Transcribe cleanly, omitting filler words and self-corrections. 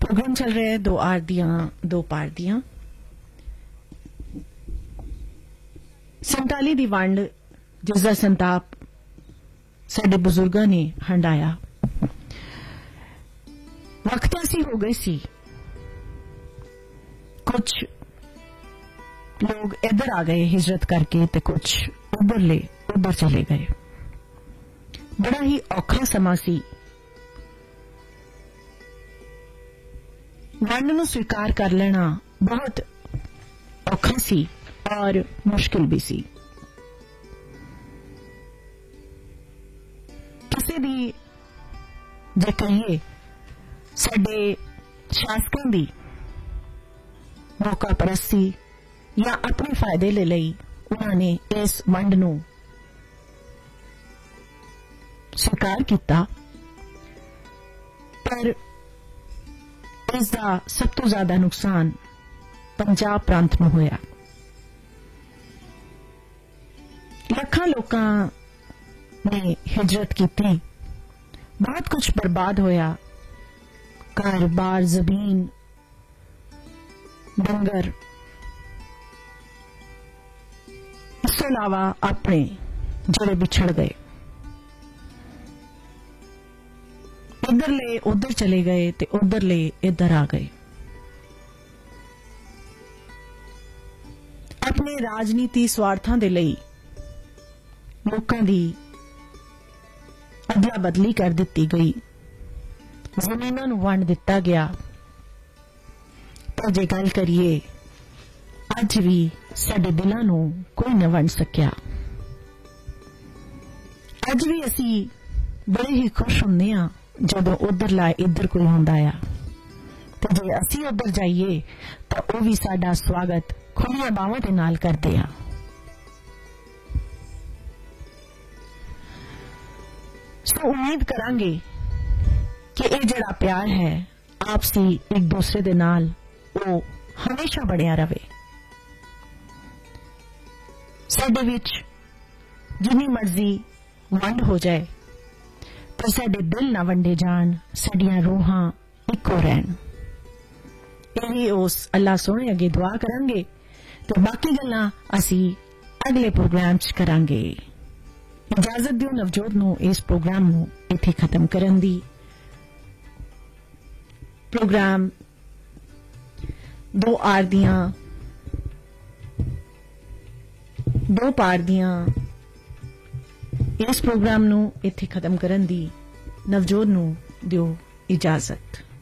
Programme चल रहा है दो आर दियां दो पार दियां। 47 दी वंड जिसका संताप साडे बुजुर्गां ने हंडाया। वक्त ऐसी हो गई सी, कुछ लोग इधर आ गए हिजरत करके ते कुछ उधर चले गए। बड़ा ही औखा समा सी। वंड नूं स्वीकार कर लेना बहुत औखा सी और मुश्किल भी सी। किसी भी जे कहिए साडे शासकों दी मौका परस्ती या अपने फायदे ले लई उन्होंने इस वंड नूं स्वीकार किया, पर इसका सब तो ज्यादा नुकसान पंजाब प्रांत नूं होया। लखां लोकां ने हिजरत की, बहुत कुछ बर्बाद होया, घर बार जमीन डंगर, इस अलावा अपने जड़े बिछड़ गए। इधर ले उधर चले गए ते उधर ले इधर आ गए। अपने राजनीति स्वार्थां दे लई लोकां दी अदला बदली कर दित्ती गई, जमीनां नूं वंड दिता गया। पर जे गल करिए अज भी साडे दिलां नूं कोई न वंड सकिया। अज भी असी बड़े ही खुश हुंदे हां जदों उधरला इधर कोई हुंदा आ, ते जे असी उधर जाइए तां ओह भी साडा स्वागत खुलियां बावां दे नाल करदे आ। सो उम्मीद करांगे कि यह जिहड़ा प्यार है आपसी एक दूसरे दे नाल वो हमेशा बढ़िया रहे। साडे विच जिन्नी मर्जी वंड हो जाए पर साडे दिल ना वंडे जान, साडियां रूहां इक्को रहन। यही उस अल्लाह सोहणे अगे दुआ करांगे तो बाकी गल्लां असी अगले प्रोग्राम च करांगे। इजाजत दिओ नवजोत नूं इस प्रोग्राम नूं इत्थे खत्म करन दी। प्रोग्राम दो आर दियां दो पार दियां इस प्रोग्राम नूं इत्थे खत्म करन दी नवजोत नूं दिओ इजाजत।